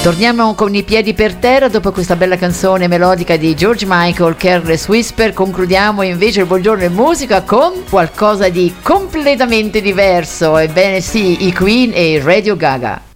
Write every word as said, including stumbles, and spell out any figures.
Torniamo con i piedi per terra dopo questa bella canzone melodica di George Michael, Careless Whisper. Concludiamo invece il Buongiorno in Musica con qualcosa di completamente diverso. Ebbene sì, i Queen e Radio Gaga.